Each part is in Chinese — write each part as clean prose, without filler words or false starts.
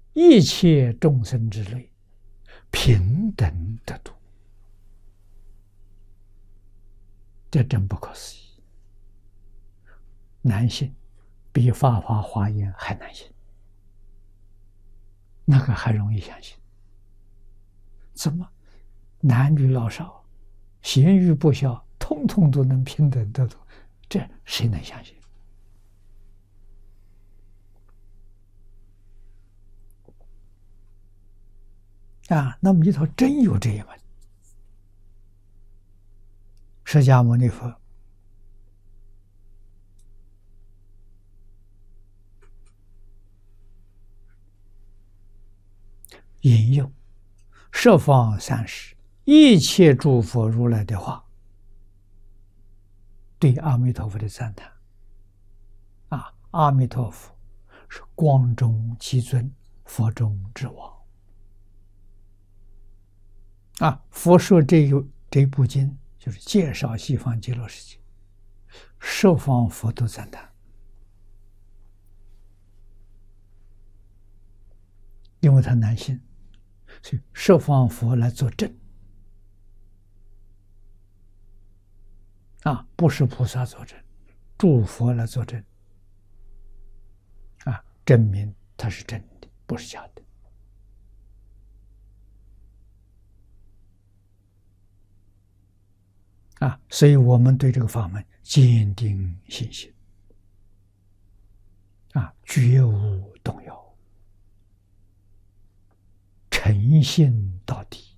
一切众生之类，平等得度，这真不可思议，难信，比法华华严还难信，那个还容易相信。怎么男女老少、贤愚不肖，通通都能平等得度？这谁能相信？那弥陀真有这一门。释迦牟尼佛引用十方三世一切诸佛如来的话，对阿弥陀佛的赞叹。阿弥陀佛是光中极尊，佛中之王。佛说这部经就是介绍西方极乐世界，十方佛都赞叹，因为他难信，所以十方佛来作证。不是菩萨作证，诸佛来作证，证明它是真的，不是假的。所以我们对这个法门坚定信心，绝无动摇，诚信到底，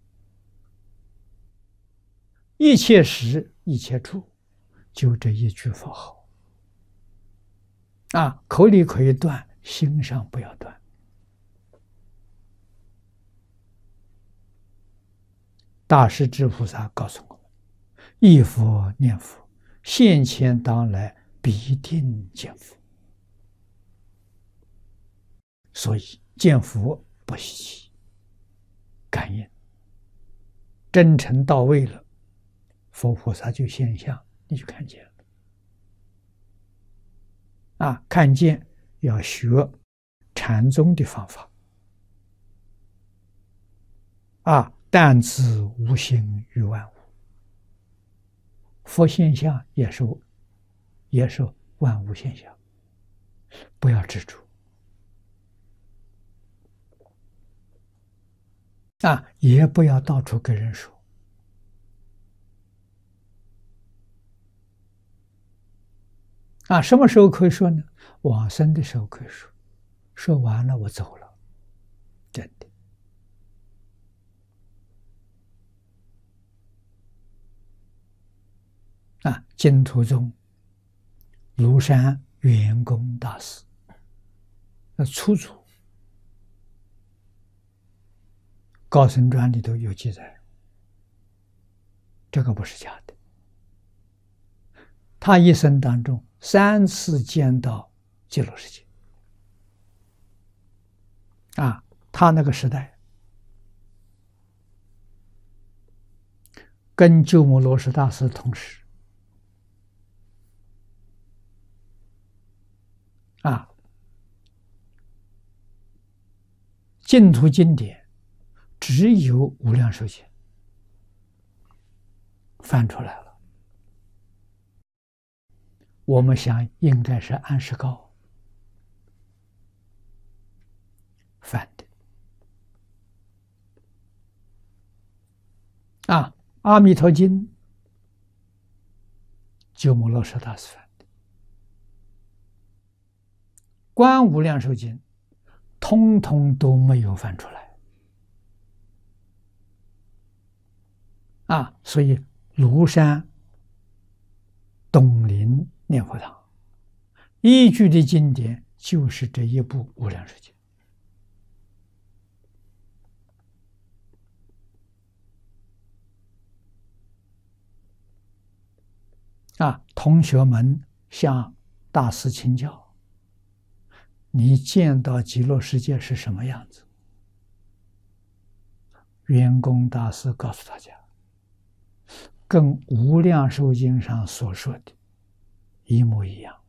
一切时一切处，就这一句佛号。口里可以断，心上不要断。大势至菩萨告诉我们：忆佛念佛，现前当来必定见佛。所以见佛不稀奇，感应真诚到位了，佛菩萨就现象，你就看见了。看见要学禅宗的方法。但自无形于万物，佛现象也是万物现象，不要执着。也不要到处跟人说。什么时候可以说呢？往生的时候可以说，说完了我走了，真的。净土宗庐山圆工大师出处，高僧传里头有记载，这个不是假的。他一生当中3次见到极乐世界。他那个时代跟鸠摩罗什大师同时。净土经典只有无量寿经翻出来了，我们想应该是安世高翻的。阿弥陀经鸠摩罗什大师翻的，观无量寿经通通都没有翻出来。所以庐山东林念佛堂依据的经典就是这一部无量寿经。同学们向大师请教，你见到极乐世界是什么样子？圆工大师告诉大家，跟无量寿经上所说的一模一样。